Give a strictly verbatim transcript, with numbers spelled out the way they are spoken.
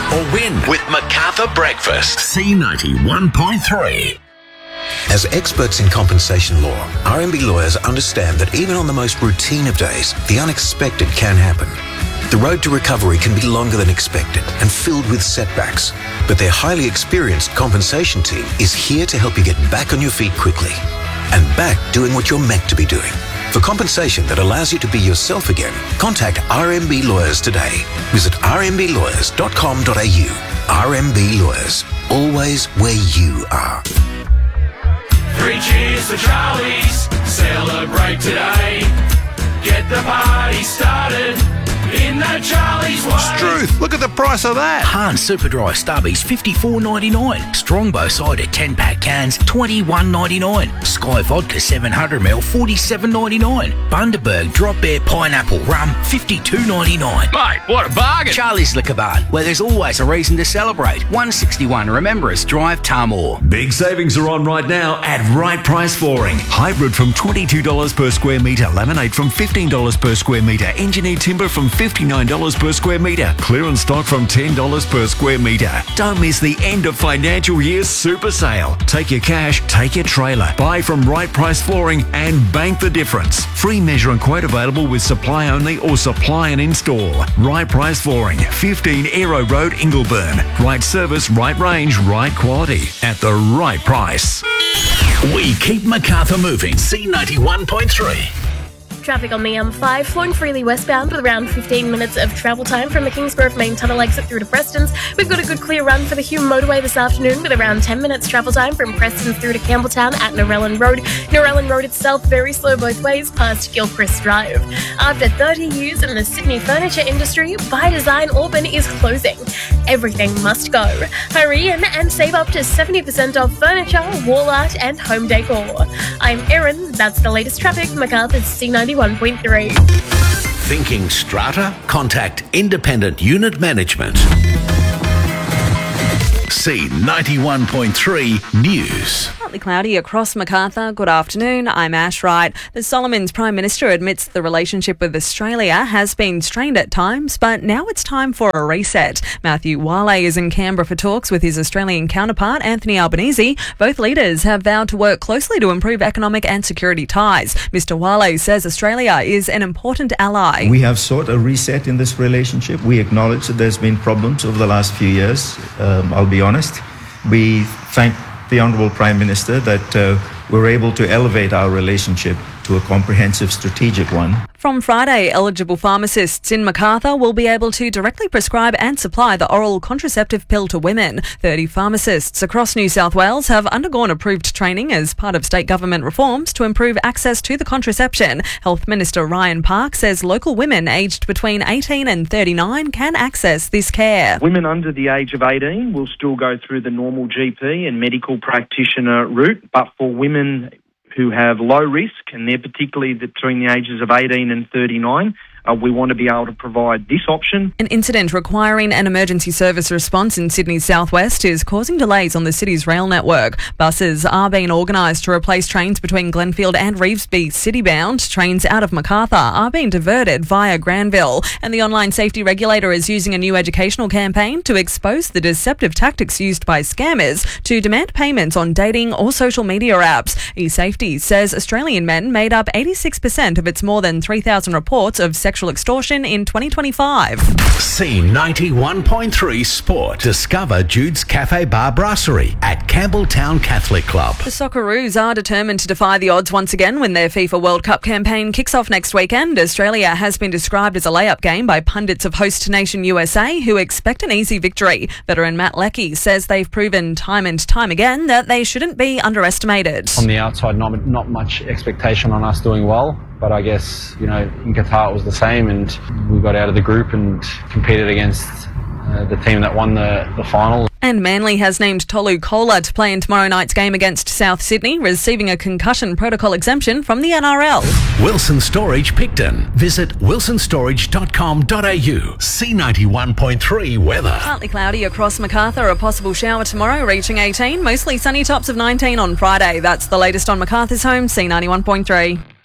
or win with MacArthur Breakfast. C ninety-one point three. As experts in compensation law, R M B lawyers understand that even on the most routine of days, the unexpected can happen. The road to recovery can be longer than expected and filled with setbacks, but their highly experienced compensation team is here to help you get back on your feet quickly and back doing what you're meant to be doing. For compensation that allows you to be yourself again, contact R M B Lawyers today. Visit r m b lawyers dot com dot a u. R M B Lawyers, always where you are. Three cheers for Charlie's, celebrate today. Get the party started in the Charlie's way. Struth, look at the price of that. Hahn Superdry Stubbies, fifty-four ninety-nine. Strongbow cider ten-pack cans, twenty-one ninety-nine. Sky Vodka seven hundred milliliters, forty-seven ninety-nine. Bundaberg Drop Bear Pineapple Rum, fifty-two ninety-nine. Mate, what a bargain. Charlie's Liquor Barn, where there's always a reason to celebrate. one sixty-one Remember Us Drive, Tarmore. Big savings are on right now at Right Price Flooring. Hybrid from twenty-two dollars per square metre. Laminate from fifteen dollars per square metre. Engineered timber from fifty-nine dollars per square metre. Clearance stock from ten dollars per square metre. Don't miss the end of financial year's super sale. Take your cash, take your trailer. Buy from Right Price Flooring and bank the difference. Free measure and quote available with supply only or supply and install. Right Price Flooring, fifteen Aero Road, Ingleburn. Right service, right range, right quality. At the right price. We keep MacArthur moving. C ninety-one point three. Traffic on the M five flowing freely westbound with around fifteen minutes of travel time from the Kingsgrove main tunnel exit through to Preston's. We've got a good clear run for the Hume motorway this afternoon with around ten minutes travel time from Preston's through to Campbelltown at Norellan Road. Norellan Road itself very slow both ways past Gilchrist Drive. After thirty years in the Sydney furniture industry, By Design Auburn is closing. Everything must go. Hurry in and save up to seventy percent off furniture, wall art and home decor. I'm Erin, that's the latest traffic, MacArthur's C ninety-one point three. Thinking strata? Contact Independent Unit Management. C ninety-one point three News. Partly cloudy across MacArthur. Good afternoon. I'm Ash Wright. The Solomons Prime Minister admits the relationship with Australia has been strained at times, but now it's time for a reset. Matthew Wale is in Canberra for talks with his Australian counterpart, Anthony Albanese. Both leaders have vowed to work closely to improve economic and security ties. Mister Wale says Australia is an important ally. We have sought a reset in this relationship. We acknowledge that there's been problems over the last few years. Um, I'll be honest. We thank the Honourable Prime Minister that uh, we're able to elevate our relationship to a comprehensive strategic one. From Friday, eligible pharmacists in MacArthur will be able to directly prescribe and supply the oral contraceptive pill to women. thirty pharmacists across New South Wales have undergone approved training as part of state government reforms to improve access to the contraception. Health Minister Ryan Park says local women aged between eighteen and thirty-nine can access this care. Women under the age of eighteen will still go through the normal G P and medical practitioner route, but for women who have low risk, and they're particularly between the ages of eighteen and thirty-nine, Uh, we want to be able to provide this option. An incident requiring an emergency service response in Sydney's southwest is causing delays on the city's rail network. Buses are being organised to replace trains between Glenfield and Revesby city-bound. Trains out of MacArthur are being diverted via Granville. And the online safety regulator is using a new educational campaign to expose the deceptive tactics used by scammers to demand payments on dating or social media apps. eSafety says Australian men made up eighty-six percent of its more than three thousand reports of sexual extortion in twenty twenty-five. C ninety-one point three Sport. Discover Jude's Cafe Bar Brasserie at Campbelltown Catholic Club. The Socceroos are determined to defy the odds once again when their FIFA World Cup campaign kicks off next weekend. Australia has been described as a layup game by pundits of host nation U S A, who expect an easy victory. Veteran Matt Leckie says they've proven time and time again that they shouldn't be underestimated. On the outside, not, not much expectation on us doing well. But I guess, you know, in Qatar it was the same, and we got out of the group and competed against uh, the team that won the, the final. And Manly has named Tolu Kola to play in tomorrow night's game against South Sydney, receiving a concussion protocol exemption from the N R L. Wilson Storage Picton. Visit wilson storage dot com dot a u. C ninety-one point three weather. Partly cloudy across MacArthur, a possible shower tomorrow reaching eighteen, mostly sunny, tops of nineteen on Friday. That's the latest on MacArthur's home, C ninety-one point three.